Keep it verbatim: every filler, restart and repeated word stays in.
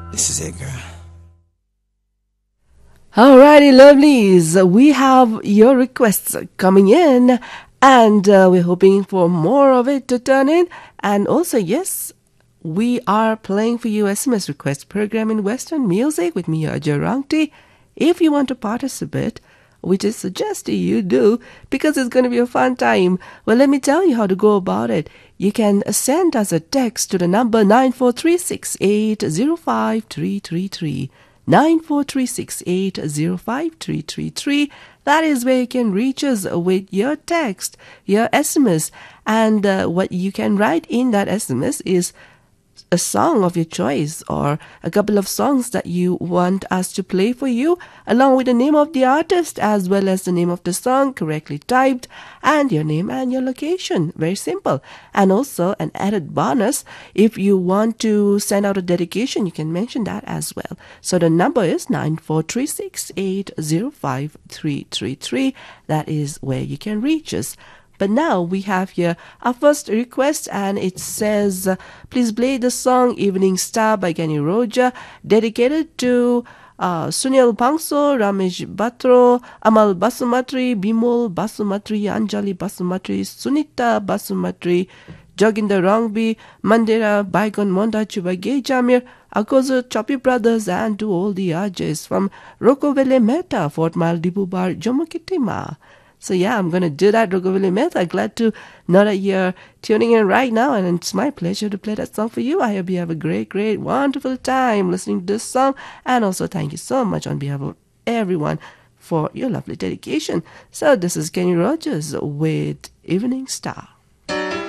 This is it, girl. Alrighty, lovelies. We have your requests coming in, and uh, we're hoping for more of it to turn in. And also, yes, we are playing for you S M S request program in Western music with me, Ajay Rangti. If you want to participate, which is suggested you do, because it's going to be a fun time. Well, let me tell you how to go about it. You can send us a text to the number nine four three six eight zero five three three three. nine four three six eight zero five three three three. That is where you can reach us with your text, your S M S. And uh, what you can write in that S M S is a song of your choice or a couple of songs that you want us to play for you, along with the name of the artist as well as the name of the song correctly typed and your name and your location. Very simple. And also an added bonus, if you want to send out a dedication, you can mention that as well. So the number is nine four three six eight zero five three three three. That is where you can reach us. But now we have here our first request, and it says, uh, please play the song Evening Star by Kenny Roger, dedicated to uh, Sunil Pangso, Ramesh Batro, Amal Basumatri, Bimol Basumatri, Anjali Basumatri, Sunita Basumatri, Joginder Rangbi, Mandira, Baigon Monda, Chubagay Jamir, Akozo, Choppy Brothers, and to all the R Js from Rokovele Meta, Fort Mile, Dibubar, Jomokitima. So yeah, I'm going to do that, Rogoville Mehta. Glad to know that you're tuning in right now, and it's my pleasure to play that song for you. I hope you have a great, great, wonderful time listening to this song. And also thank you so much on behalf of everyone for your lovely dedication. So this is Kenny Rogers with Evening Star.